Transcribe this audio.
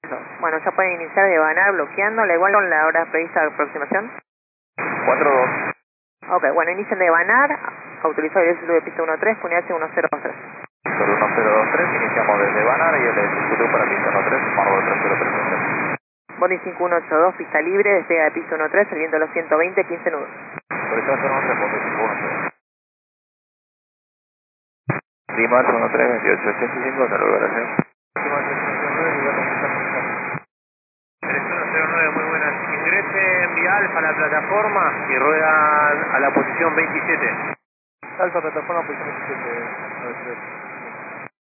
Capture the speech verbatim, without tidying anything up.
Bueno, ya pueden iniciar de Banar bloqueando, la igual con la hora prevista de aproximación. cuatro dos. Ok, bueno, inician de Banar, autorizado el de pista uno tres, unidad uno cero dos tres. Sol uno cero dos tres, iniciamos desde Banar y el ejecutivo para pista uno tres, Marlboro tres cero tres. Boeing cinco uno ocho dos, pista libre, despega de pista uno tres, el viento a los ciento veinte, quince nudos. Autorizado cero uno tres, Boeing cinco uno ocho dos. Lima uno tres veintiocho ochenta y cinco, hasta luego, gracias. Lima ocho cero nueve, lugar de tres uno cero nueve, muy buenas. Ingrese en vía Alfa a la plataforma y rueda a la posición veintisiete. Alfa, plataforma, posición veintisiete, nueve tres.